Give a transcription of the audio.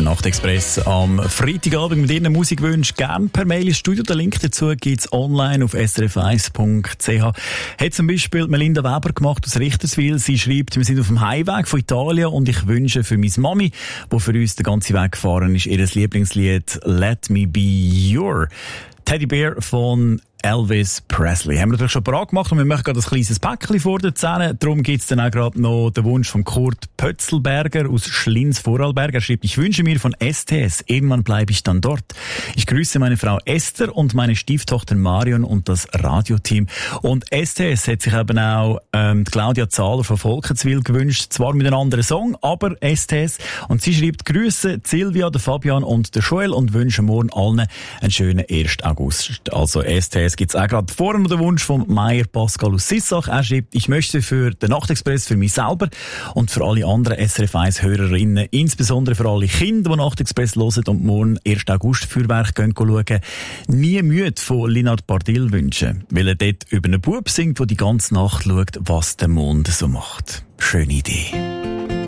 Nachtexpress am Freitagabend mit Ihren Musikwünschen gerne per Mail ins Studio. Den Link dazu gibt's online auf srf1.ch. Hat zum Beispiel Melinda Weber gemacht aus Richterswil. Sie schreibt, wir sind auf dem Heimweg von Italien und ich wünsche für meine Mami, die für uns den ganzen Weg gefahren ist, ihr Lieblingslied Let Me Be Your Teddy Bear von Elvis Presley. Haben wir natürlich schon parat gemacht und wir möchten gerade ein kleines Päckchen vor der Zähne. Darum gibt es dann auch gerade noch den Wunsch von Kurt Pötzelberger aus Schlins-Vorarlberg. Er schreibt, ich wünsche mir von STS, irgendwann bleibe ich dann dort. Ich grüße meine Frau Esther und meine Stieftochter Marion und das Radioteam. Und STS hat sich eben auch Claudia Zahler von Volkenswil gewünscht, zwar mit einem anderen Song, aber STS. Und sie schreibt, Grüße Silvia, der Fabian und der Joel und wünsche morgen allen einen schönen 1. August. Also STS gibt es auch gerade vorher noch den Wunsch von Meier Pascal aus Sissach. Er schreibt, ich möchte für den Nachtexpress, für mich selber und für alle anderen SRF1-Hörerinnen, insbesondere für alle Kinder, die Nachtexpress hören und morgen 1. August Feuerwerk schauen, nie müde von Linard Bardil wünschen, weil er dort über einen Bub singt, der die ganze Nacht schaut, was der Mond so macht. Schöne Idee.